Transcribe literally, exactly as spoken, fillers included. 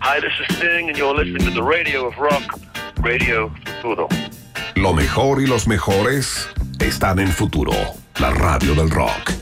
Hi, this is Sting, and you're listening to the Radio of Rock, Radio Futuro. Lo mejor y los mejores están en Futuro, la radio del rock.